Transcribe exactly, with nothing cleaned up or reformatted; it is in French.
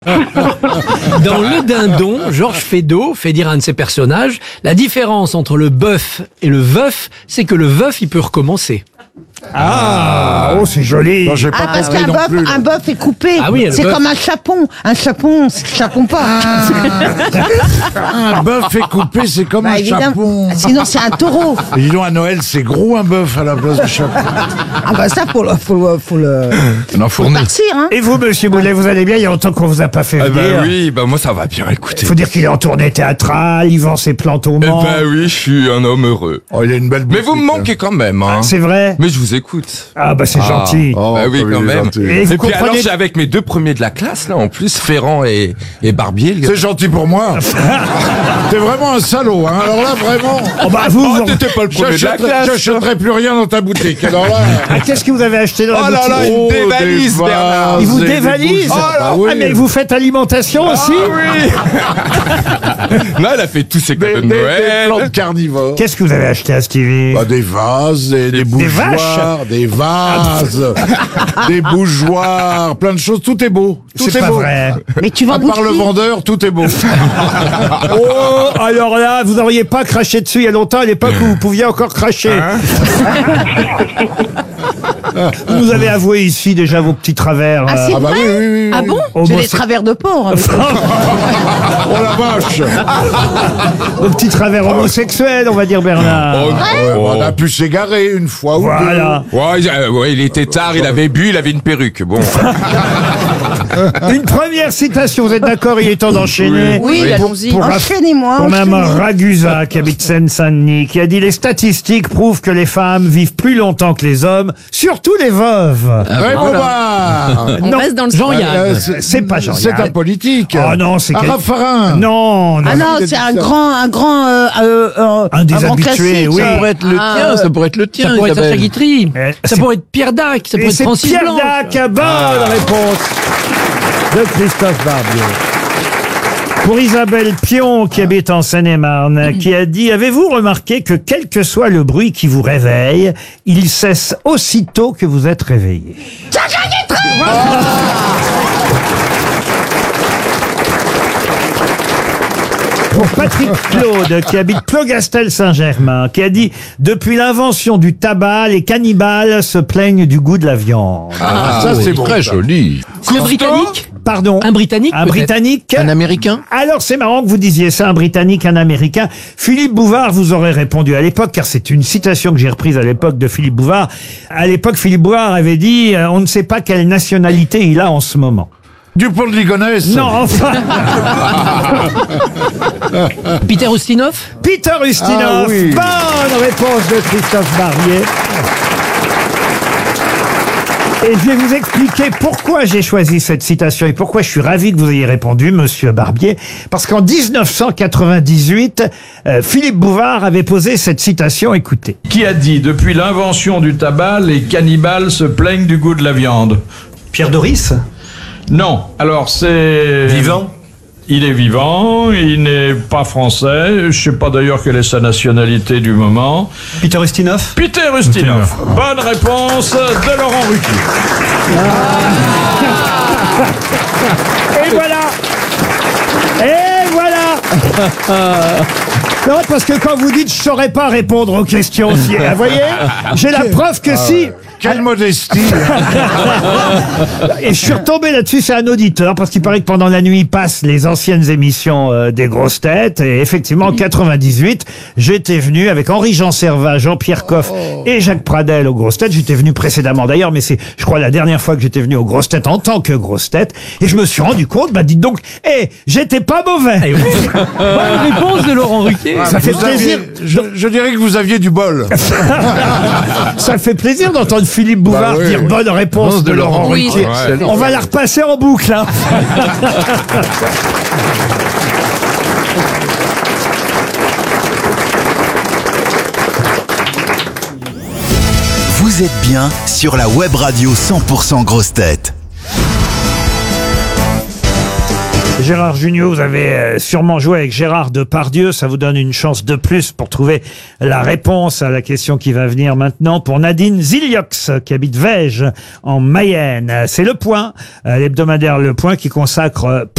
Dans Le Dindon, Georges Feydeau fait dire à un de ses personnages, la différence entre le bœuf et le veuf, c'est que le veuf, il peut recommencer. Ah, oh, c'est joli. Non, j'ai pas Ah, parce compris qu'un non bœuf, plus. un bœuf est coupé. Ah oui, le c'est bœuf. comme un chapon. Un chapon, c'est chapon pas. Un bœuf est coupé, c'est comme Bah, un évidemment. chapon. Ah, sinon, c'est un taureau. Et dis donc, à Noël, c'est gros un bœuf à la place du chapon. Ah bah ça, faut le, faut le, faut le, Non, faut fourni. farcir, hein. Et vous, monsieur Boulet, vous allez bien? Il y a longtemps qu'on vous a pas fait Eh venir. ben oui, bah moi ça va bien, écoutez. Il faut dire qu'il est en tournée théâtrale, il vend ses plantes au Eh Mans. ben oui, je suis un homme heureux. Oh, il a une belle Mais vous me boutique, manquez quand même, hein. C'est vrai? Mais je vous écoute. Ah bah c'est Ah. gentil. Oh, bah oui, comme quand il est même. gentil. Et vous Et puis alors, comprenez- j'ai avec mes deux premiers de la classe, là, en plus, Ferrand et, et Barbier. le gars. C'est gentil pour moi. T'es vraiment un salaud, hein. Alors là, vraiment. Oh bah vous, Oh, vous- t'étais pas le premier de la J'achèterai classe. j'achèterai plus rien dans ta boutique. Alors là. Ah, qu'est-ce que vous avez acheté dans la Oh là boutique? là, il Oh, me dévalise, des Bernard. Il vous vases et des dévalise? bougies. Ah, oui. Ah, mais vous faites alimentation aussi? Ah oui. Non, elle a fait tous ses Des, cadeaux des, de des Noël. plantes carnivores. Qu'est-ce que vous avez acheté à Stevie? Bah, des vases, des, des bougeoirs, des vases, des bougeoirs, plein de choses. Tout est beau. Tout C'est est pas beau. vrai. Mais tu vas À part le goûter. vendeur, tout est beau. Oh, alors là, vous n'auriez pas craché dessus il y a longtemps, à l'époque où vous pouviez encore cracher. Vous nous avez avoué ici déjà vos petits travers. Ah, c'est euh, Ah bah vrai? oui, oui, oui, oui. Ah bon? Oh, J'ai moi, des c'est- travers de porc. avec- Oh la vache. vos petits travers homosexuels, on va dire, Bernard. Oh, Ouais, oh. on a pu s'égarer une fois ou Voilà. Ouais, il- euh, ouais, il était tard, il avait bu, il avait une perruque. Bon. Une première citation, vous êtes d'accord? Il est temps d'enchaîner. Oui, Pour- allons-y. pour- Enchaînez-moi. Pour Mme enchaînez. Ragusa, qui habite Seine-Saint-Denis, qui a dit « Les statistiques prouvent que les femmes vivent plus longtemps que les hommes, surtout les veuves. deux. Ouais, bon bah. On Non. reste dans le Jean-Yann. Euh, C'est pas Jean-Yann. C'est un politique. Oh non, c'est un quel- Raffarin. Non, non. Ah non, il a c'est dit un ça. grand, un grand, euh, euh, euh, Un des grand habitués, classique, oui. ça. Ça pourrait être le Ah, tien, euh, ça pourrait être le Ça tien, pourrait être Sacha Isabelle. Guitry. Eh, Ça c'est- pourrait être Pierre Dac. Ça Et pourrait être c'est Francis Pierre Blanche. Dac, bonne réponse de Christophe Barbier. Pour Isabelle Pion, qui habite en Seine-et-Marne, qui a dit « Avez-vous remarqué que quel que soit le bruit qui vous réveille, il cesse aussitôt que vous êtes réveillé ?» Pour Patrick Claude, qui habite Plogastel-Saint-Germain, qui a dit « Depuis l'invention du tabac, les cannibales se plaignent du goût de la viande. Ah, ça, c'est bon. Très ça. joli. C'est un Britannique. » Pardon. Un Britannique, Un peut-être. Britannique. Un Américain? Alors c'est marrant que vous disiez ça, un Britannique, un Américain. Philippe Bouvard vous aurait répondu à l'époque, car c'est une citation que j'ai reprise à l'époque de Philippe Bouvard. À l'époque, Philippe Bouvard avait dit euh, « On ne sait pas quelle nationalité il a en ce moment. Dupont de Ligonnès. » Non, enfin, Peter Ustinov. Peter Ustinov. Ah oui. Bonne réponse de Christophe Barbier. Et je vais vous expliquer pourquoi j'ai choisi cette citation et pourquoi je suis ravi que vous ayez répondu, monsieur Barbier. Parce qu'en dix-neuf cent quatre-vingt-dix-huit, euh, Philippe Bouvard avait posé cette citation, écoutez. Qui a dit « Depuis l'invention du tabac, les cannibales se plaignent du goût de la viande Pierre Doris ?» Non, alors c'est... Vivant. Il est vivant, il n'est pas français, je sais pas d'ailleurs quelle est sa nationalité du moment. Peter Ustinov. Peter Ustinov. Bonne réponse de Laurent Ruquier. Et voilà. Et voilà. Non, parce que quand vous dites « je saurais pas répondre aux questions », si, vous voyez, j'ai la preuve que si... Quelle modestie. Et je suis retombé là-dessus, c'est un auditeur, parce qu'il paraît que pendant la nuit, il passe les anciennes émissions euh, des grosses têtes. Et effectivement, en quatre-vingt-dix-huit, j'étais venu avec Henri-Jean Servat, Jean-Pierre Coff et Jacques Pradel aux grosses têtes. J'étais venu précédemment d'ailleurs, mais c'est, je crois, la dernière fois que j'étais venu aux grosses têtes en tant que grosse tête. Et je me suis rendu compte, bah dites donc, hé, j'étais pas mauvais. Bonne réponse de Laurent Ruquier. Ça fait Vous aviez- plaisir. je, je dirais que vous aviez du bol. Ça fait plaisir d'entendre Philippe Bouvard Bah oui, dire oui. bonne réponse de Laurent Oui, Ruquier. c'est excellent. On va la repasser en boucle, hein. Vous êtes bien sur la web radio cent pour cent Grosses Têtes. Gérard Jugnot, vous avez euh, sûrement joué avec Gérard Depardieu. Ça vous donne une chance de plus pour trouver la réponse à la question qui va venir maintenant. Pour Nadine Ziliox, qui habite Vège, en Mayenne. C'est Le Point, euh, l'hebdomadaire Le Point, qui consacre euh,